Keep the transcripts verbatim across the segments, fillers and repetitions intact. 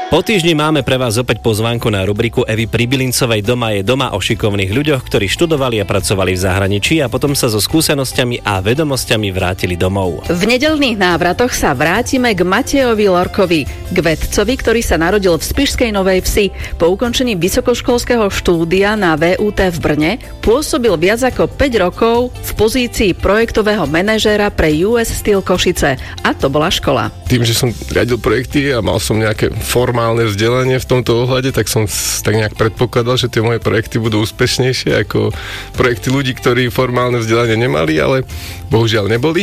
Po týždni máme pre vás opäť pozvánku na rubriku Evy Pribylincovej Doma je doma o šikovných ľuďoch, ktorí študovali a pracovali v zahraničí a potom sa so skúsenosťami a vedomosťami vrátili domov. V nedeľných návratoch sa vrátime k Matejovi Lorkovi, k vedcovi, ktorý sa narodil v spišskej Novej Vsi. Po ukončení vysokoškolského štúdia na vé ú té v Brne pôsobil viac ako päť rokov v pozícii projektového manažéra pre ú es Steel Košice. A to bola škola. Tým, že som riadil projekty a mal som nejaké formálne vzdelanie v tomto ohľade, tak som tak nejak predpokladal, že tie moje projekty budú úspešnejšie ako projekty ľudí, ktorí formálne vzdelanie nemali, ale bohužiaľ neboli.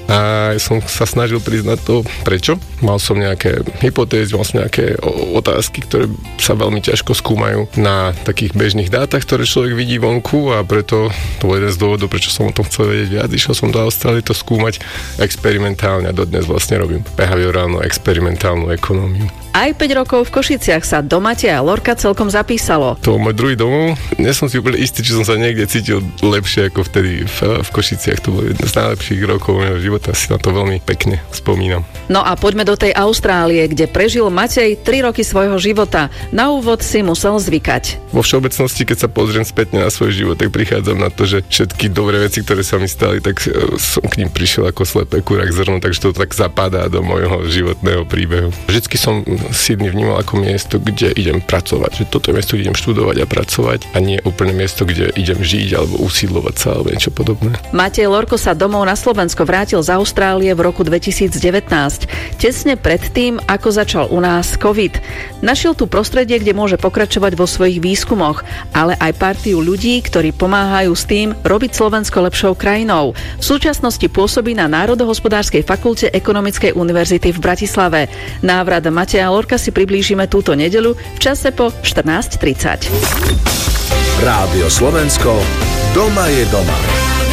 A som sa snažil priznať to, prečo. Mal som nejaké hypotézy, mal som nejaké otázky, ktoré sa veľmi ťažko skúmajú na takých bežných dátach, ktoré človek vidí vonku, a preto to bol jeden z dôvodov, prečo som o tom chcel vedieť viac. Išiel som do Austrálie to skúmať experimentálne a dodnes vlastne robím behaviorálnu experimentálnu ekonómiu. Aj päť rokov v Košiciach sa do Mateja Lorka celkom zapísalo. To bol môj druhý domov. Nie som si úplne istý, či som sa niekde cítil lepšie ako vtedy v, v Košiciach. To bol jeden z najlepších rokov môjho života. Si na to veľmi pekne spomínam. No a poďme do tej Austrálie, kde prežil Matej tri roky svojho života. Na úvod si musel zvykať. Vo všeobecnosti, keď sa pozriem spätne na svoj život, tak prichádzam na to, že všetky dobré veci, ktoré sa mi stali, tak som k ním prišiel ako slepé kurák zrno, takže to tak zapadá do môjho životného príbehu. Vždycky som Sydney vnímal ako miesto, kde idem pracovať. Že toto je miesto, kde idem študovať a pracovať, a nie úplne miesto, kde idem žiť alebo usídlovať sa alebo niečo podobné. Matej Lorko sa domov na Slovensko vrátil z Austrálie v roku dvetisícdevätnásť, tesne pred tým, ako začal u nás COVID. Našiel tu prostredie, kde môže pokračovať vo svojich výskumoch, ale aj partiu ľudí, ktorí pomáhajú s tým robiť Slovensko lepšou krajinou. V súčasnosti pôsobí na Národohospodárskej fakulte Ekonomickej univerzity v Bratislave. Návrat Mateja Lorka si priblížime túto nedeľu v čase po štrnásť tridsať. Rádio Slovensko, doma je doma.